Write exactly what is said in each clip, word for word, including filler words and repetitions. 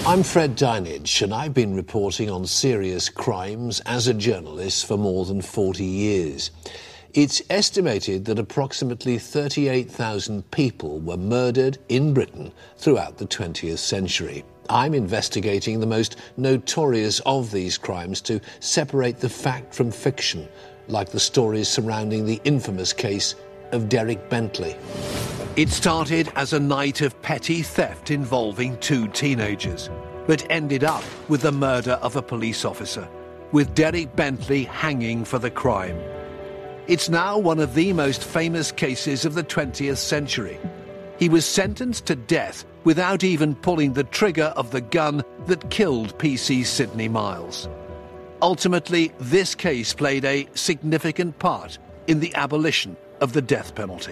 I'm Fred Dinage, and I've been reporting on serious crimes as a journalist for more than forty years. It's estimated that approximately thirty-eight thousand people were murdered in Britain throughout the twentieth century. I'm investigating the most notorious of these crimes to separate the fact from fiction, like the stories surrounding the infamous case of Derek Bentley. It started as a night of petty theft involving two teenagers, but ended up with the murder of a police officer, with Derek Bentley hanging for the crime. It's now one of the most famous cases of the twentieth century. He was sentenced to death without even pulling the trigger of the gun that killed P C Sidney Miles. Ultimately, this case played a significant part in the abolition of the death penalty.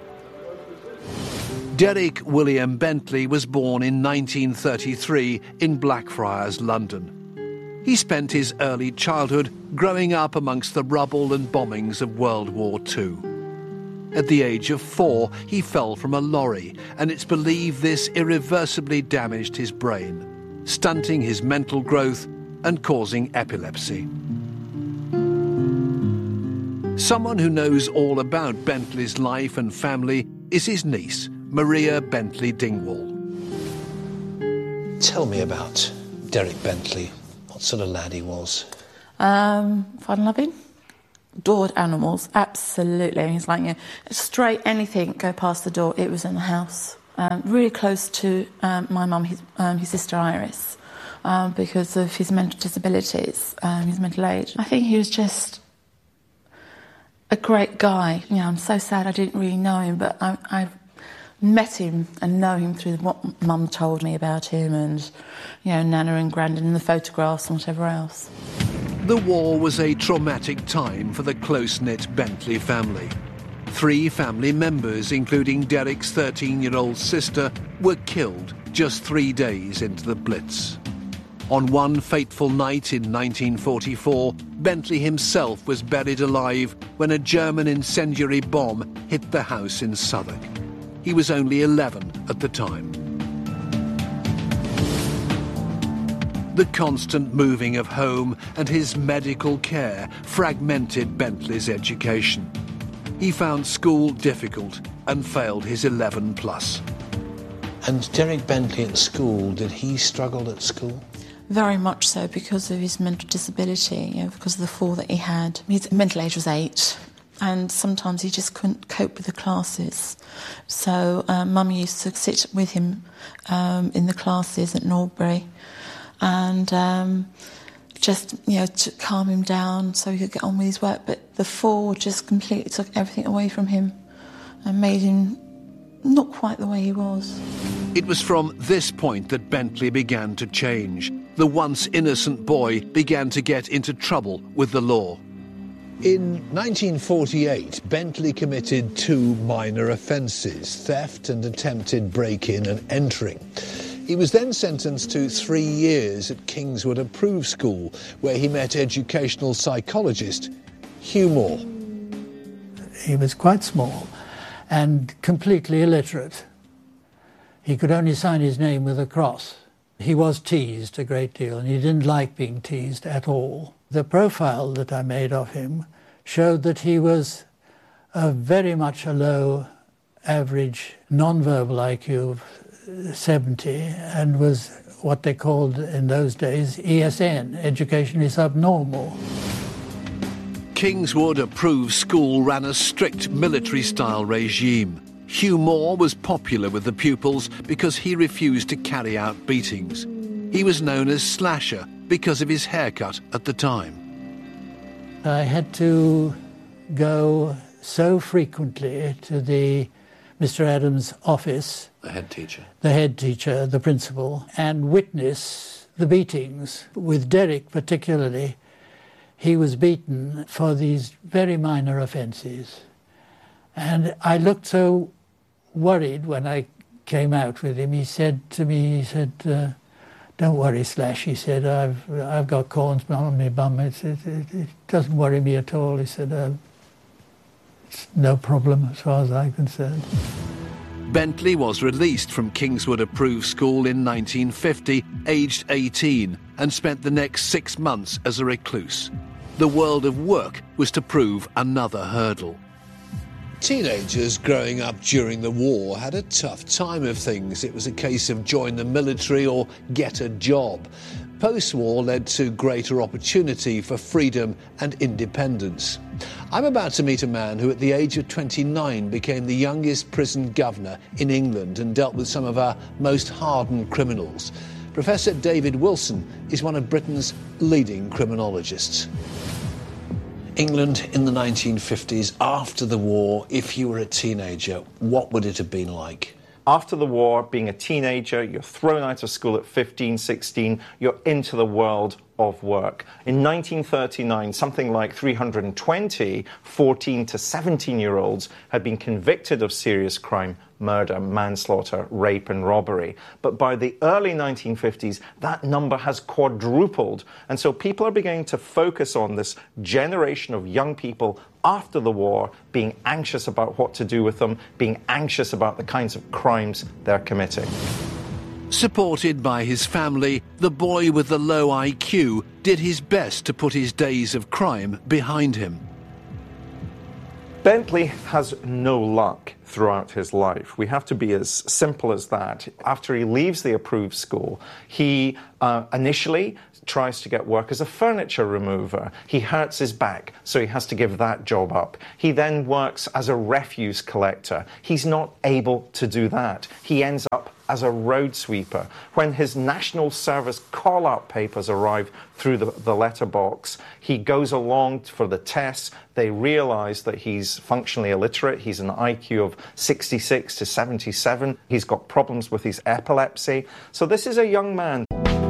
Derek William Bentley was born in nineteen thirty-three in Blackfriars, London. He spent his early childhood growing up amongst the rubble and bombings of World War Two. At the age of four, he fell from a lorry, and it's believed this irreversibly damaged his brain, stunting his mental growth and causing epilepsy. Someone who knows all about Bentley's life and family is his niece, Maria Bentley Dingwall. Tell me about Derek Bentley. What sort of lad he was? Um, fun-loving. Adored animals, absolutely. He's like, you know, straight anything go past the door, it was in the house. Um, really close to um, my mum, his, um, his sister Iris, um, because of his mental disabilities, um, his mental age. I think he was just a great guy. You know, I'm so sad I didn't really know him, but I, I met him and know him through what Mum told me about him, and, you know, Nana and Grandad and the photographs and whatever else. The war was a traumatic time for the close-knit Bentley family. Three family members, including Derek's thirteen-year-old sister, were killed just three days into the Blitz. On one fateful night in nineteen forty-four, Bentley himself was buried alive when a German incendiary bomb hit the house in Southwark. He was only eleven at the time. The constant moving of home and his medical care fragmented Bentley's education. He found school difficult and failed his eleven plus. And Derek Bentley at school, did he struggle at school? Very much so, because of his mental disability, you know, because of the fall that he had. His mental age was eight, and sometimes he just couldn't cope with the classes. So um, Mum used to sit with him um, in the classes at Norbury, and um, just, you know, to calm him down so he could get on with his work. But the fall just completely took everything away from him and made him not quite the way he was. It was from this point that Bentley began to change. The once innocent boy began to get into trouble with the law. In nineteen forty-eight, Bentley committed two minor offences, theft and attempted break-in and entering. He was then sentenced to three years at Kingswood Approved School, where he met educational psychologist Hugh Moore. He was quite small and completely illiterate. He could only sign his name with a cross. He was teased a great deal, and he didn't like being teased at all. The profile that I made of him showed that he was a very much a low average non-verbal I Q of seventy, and was what they called in those days E S N, educationally subnormal. Kingswood Approved School ran a strict military-style regime. Hugh Moore was popular with the pupils because he refused to carry out beatings. He was known as Slasher because of his haircut at the time. I had to go so frequently to the Mister Adams' office, The head teacher. the head teacher, the principal, and witness the beatings. With Derek particularly, he was beaten for these very minor offences. And I looked so worried when I came out with him. He said to me, he said, uh, don't worry, Slash, he said, I've I've got corns on my bum. It, it, it, it doesn't worry me at all. He said, uh, it's no problem as far as I'm concerned. Bentley was released from Kingswood Approved School in nineteen fifty, aged eighteen, and spent the next six months as a recluse. The world of work was to prove another hurdle. Teenagers growing up during the war had a tough time of things. It was a case of join the military or get a job. Post-war led to greater opportunity for freedom and independence. I'm about to meet a man who at the age of twenty-nine became the youngest prison governor in England and dealt with some of our most hardened criminals. Professor David Wilson is one of Britain's leading criminologists. England in the nineteen fifties, after the war, if you were a teenager, what would it have been like? After the war, being a teenager, you're thrown out of school at fifteen, sixteen, you're into the world of work. In nineteen thirty-nine, something like three hundred twenty fourteen to seventeen-year-olds had been convicted of serious crime, murder, manslaughter, rape and robbery. But by the early nineteen fifties, that number has quadrupled. And so people are beginning to focus on this generation of young people after the war, being anxious about what to do with them, being anxious about the kinds of crimes they're committing. Supported by his family, the boy with the low I Q did his best to put his days of crime behind him. Bentley has no luck throughout his life. We have to be as simple as that. After he leaves the approved school, he uh, initially tries to get work as a furniture remover. He hurts his back, so he has to give that job up. He then works as a refuse collector. He's not able to do that. He ends up as a road sweeper. When his National Service call-out papers arrive through the, the letterbox, he goes along for the tests. They realize that he's functionally illiterate. He's an I Q of sixty-six to seventy-seven. He's got problems with his epilepsy. So this is a young man